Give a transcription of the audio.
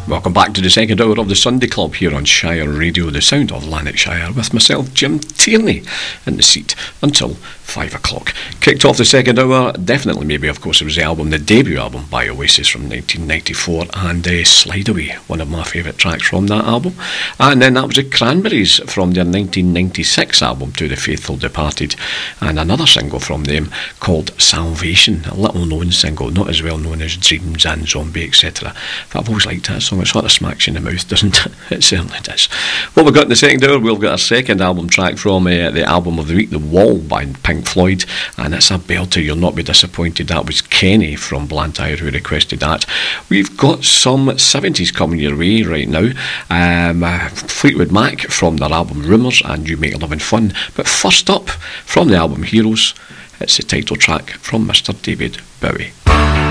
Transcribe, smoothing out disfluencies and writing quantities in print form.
Welcome back to the second hour of the Sunday Club here on Shire Radio, the sound of Lanarkshire, with myself, Jim Tierney, in the seat until 5 o'clock. Kicked off the second hour, definitely maybe, of course, it was the debut album by Oasis from 1994, and Slide Away, one of my favourite tracks from that album. And then that was the Cranberries from their 1996 album, To the Faithful Departed, and another single from them called Salvation, a little known single, not as well known as Dreams and Zombie, etc. But I've always liked that song. It sort of smacks you in the mouth, doesn't it? It certainly does. What we've got in the second hour, we've got our second album track from the album of the week, The Wall by Pink Floyd, and it's a belter, you'll not be disappointed. That was Kenny from Blantyre who requested that. We've got some 70s coming your way right now. Fleetwood Mac from their album Rumours and You Make Loving Fun. But first up, from the album Heroes, it's the title track from Mr. David Bowie.